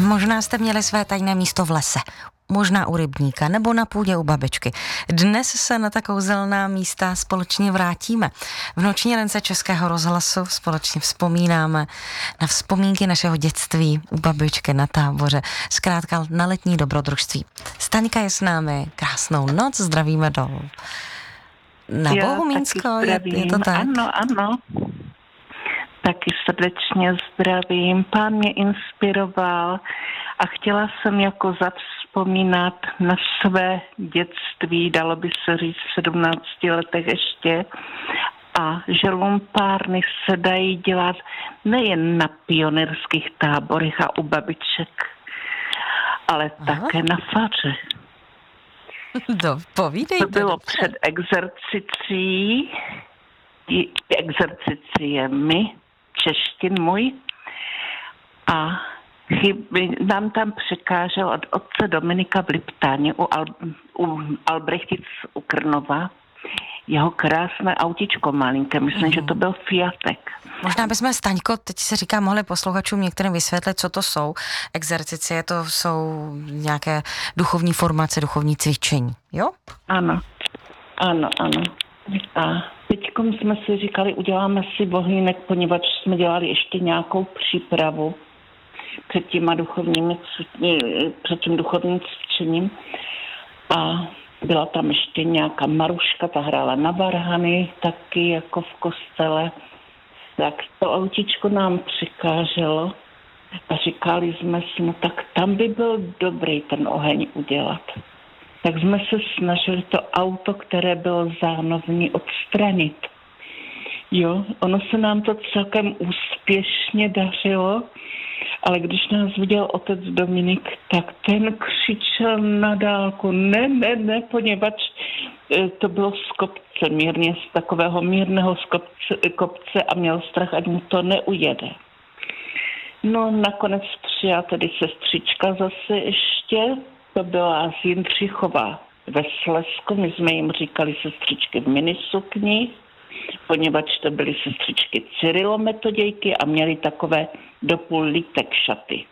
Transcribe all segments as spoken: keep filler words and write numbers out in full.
Možná jste měli své tajné místo v lese, možná u rybníka nebo na půdě u babičky. Dnes se na ta kouzelná místa společně vrátíme. V noční lence Českého rozhlasu společně vzpomínáme na vzpomínky našeho dětství u babičky na táboře, zkrátka na letní dobrodružství. Staňka je s námi, krásnou noc, zdravíme do na Bohumínsko, je, je to tak? Ano, ano. Taky srdečně zdravím. Pán mě inspiroval a chtěla jsem jako zavzpomínat na své dětství, dalo by se říct v sedmnácti letech ještě. A že lumpárny se dají dělat nejen na pionýrských táborech a u babiček, ale Aha. také na faře. Do, povídejte. To bylo před exercicí, exerciciemi, češtin můj, a chyby, nám tam překážel od otce Dominika v Liptáně u, Al, u Albrechtic u Krnova jeho krásné autičko malinké, myslím, mm. že to byl Fiatek. Možná bychom, Staňko, teď se říká, mohli posluchačům některým vysvětlit, co to jsou exercicie, to jsou nějaké duchovní formace, duchovní cvičení, jo? Ano, ano, ano. A teďkom jsme si říkali, uděláme si bohýnek, poněvadž jsme dělali ještě nějakou přípravu před těma duchovními, před tím duchovním cvičením. A byla tam ještě nějaká Maruška, ta hrála na varhany, taky jako v kostele. Tak to autičko nám přikáželo a říkali jsme si, no tak tam by byl dobrý ten oheň udělat. Tak jsme se snažili to auto, které bylo zánovní, odstranit. Jo, ono se nám to celkem úspěšně dařilo, ale když nás viděl otec Dominik, tak ten křičel na dálku, ne, ne, ne, poněvadž to bylo z kopce, mírně z takového mírného z kopce, kopce a měl strach, ať mu to neujede. No nakonec přijala tedy sestřička zase ještě, to byla z Jindřichova ve Slezsku, my jsme jim říkali sestřičky v minisukni, poněvadž to byly sestřičky Cyrilo-metodějky a měly takové do půl lítek šaty.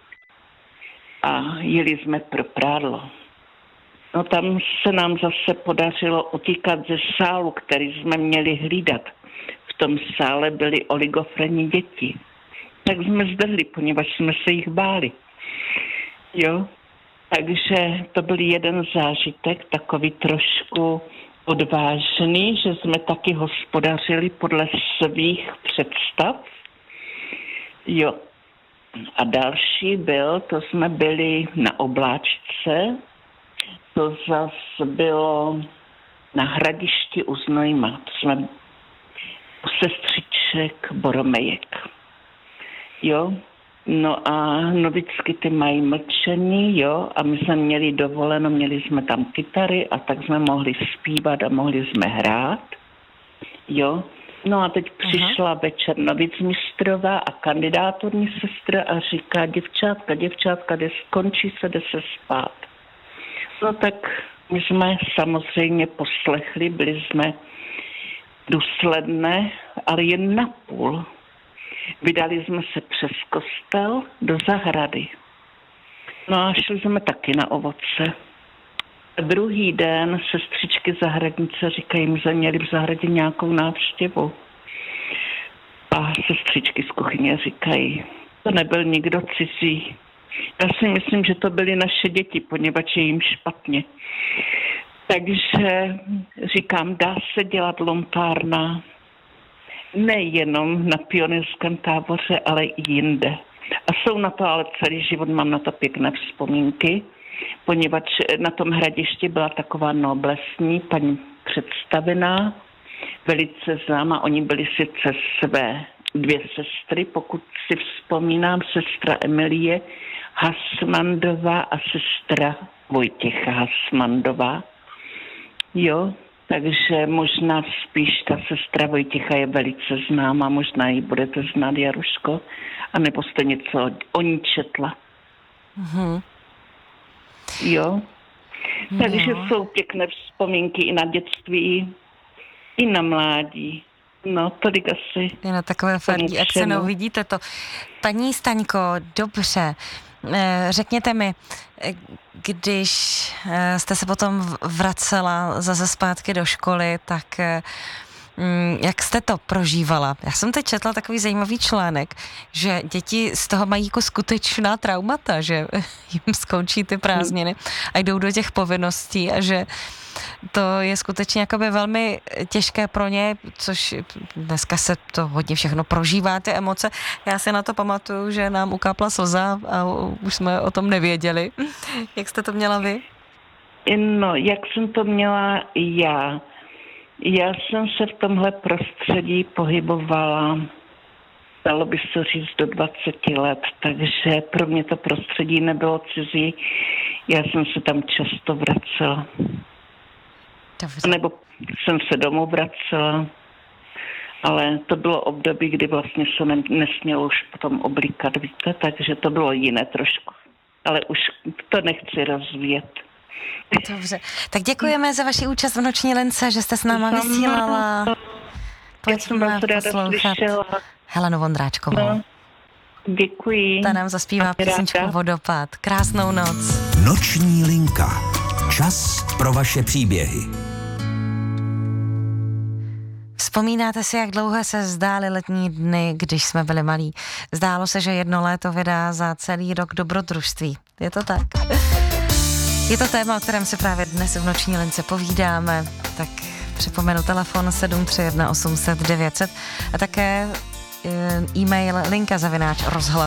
A jeli jsme pro prádlo. No tam se nám zase podařilo utíkat ze sálu, který jsme měli hlídat. V tom sále byly oligofrenní děti. Tak jsme zdrhli, poněvadž jsme se jich báli. Jo? Takže to byl jeden zážitek, takový trošku odvážný, že jsme taky hospodařili podle svých představ. Jo. A další byl, to jsme byli na Obláčce, to zase bylo na Hradišti u Znojma. To jsme u sestřiček Boromejek. Jo. No a novicky ty mají mlčení, jo, a my jsme měli dovoleno, měli jsme tam kytary a tak jsme mohli zpívat a mohli jsme hrát, jo. No a teď přišla Aha. večer novicmistrová a kandidátorní sestra a říká, děvčátka, děvčátka, jde, skončí se, jde se spát. No tak my jsme samozřejmě poslechli, byli jsme důsledné, ale jen napůl. Vydali jsme se přes kostel do zahrady. No a šli jsme taky na ovoce. A druhý den sestřičky zahradnice říkají, my jsme měli v zahradě nějakou návštěvu. A sestřičky z kuchyně říkají, to nebyl nikdo cizí. Já si myslím, že to byly naše děti, poněvadž je jim špatně. Takže říkám, dá se dělat lumpárna nejenom na pionýrském táboře, ale i jinde. A jsou na to ale celý život, mám na to pěkné vzpomínky, poněvadž na tom Hradišti byla taková noblesní paní představená, velice známá. Oni byli sice své dvě sestry, pokud si vzpomínám, sestra Emilie Hasmandová a sestra Vojtěcha Hasmandová. Jo, takže možná spíš ta sestra Vojtěcha je velice známá, možná ji budete znát, Jaruško, anebo jste něco o ní četla. Mm-hmm. Jo, no. Takže jsou pěkné vzpomínky i na dětství, i na mládí. No, tolik asi. Je na takové fardí akce, no vidíte to. Paní Staňko, dobře, Řekněte mi, když jste se potom vracela zase zpátky do školy, tak jak jste to prožívala? Já jsem teď četla takový zajímavý článek, že děti z toho mají jako skutečná traumata, že jim skončí ty prázdniny a jdou do těch povinností a že to je skutečně jakoby velmi těžké pro ně, což dneska se to hodně všechno prožívá, ty emoce. Já si na to pamatuju, že nám ukápla slza a už jsme o tom nevěděli. Jak jste to měla vy? No, jak jsem to měla já? Já jsem se v tomhle prostředí pohybovala, dalo by se říct, do dvaceti let, takže pro mě to prostředí nebylo cizí. Já jsem se tam často vracela. Dobře. Nebo jsem se domů vracela, ale to bylo období, kdy vlastně se ne, nesmělo už potom oblíkat, víte, takže to bylo jiné trošku. Ale už to nechci rozvíjet. Dobře, tak děkujeme za vaši účast v Noční lince, že jste s náma vysílala. Pojďme poslouchat Helenu Vondráčkovou. No, děkuji. Ta nám zaspívá písničku Vodopád. Krásnou noc. Noční linka. Čas pro vaše příběhy. Vzpomínáte si, jak dlouho se zdály letní dny, když jsme byli malí? Zdálo se, že jedno léto vydá za celý rok dobrodružství. Je to tak? Je to téma, o kterém si právě dnes v Noční lince povídáme, tak připomenu telefon sedm tři jedna osm set devět set a také e-mail linka zavináč rozhlas